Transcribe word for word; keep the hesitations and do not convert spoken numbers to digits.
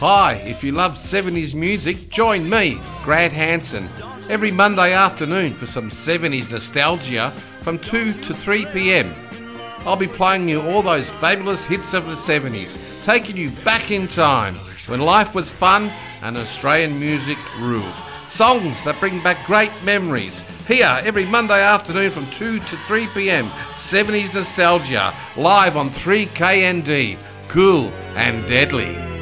Hi, if you love seventies music, join me, Grant Hanson, every Monday afternoon for some seventies nostalgia from two to three p.m. I'll be playing you all those fabulous hits of the seventies, taking you back in time when life was fun and Australian music ruled. Songs that bring back great memories. Here, every Monday afternoon from two to three p.m, seventies nostalgia, live on three K N D. Cool and deadly.